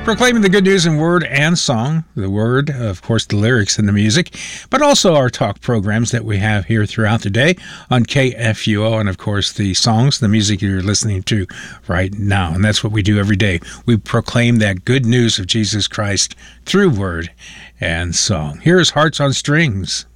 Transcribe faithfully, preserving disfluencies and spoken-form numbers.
Proclaiming the good news in word and song. The word, of course, the lyrics and the music, but also our talk programs that we have here throughout the day on K F U O, and of course the songs, the music you're listening to right now. And that's what we do every day. We proclaim that good news of Jesus Christ through word and song. Here's Hearts on Strings.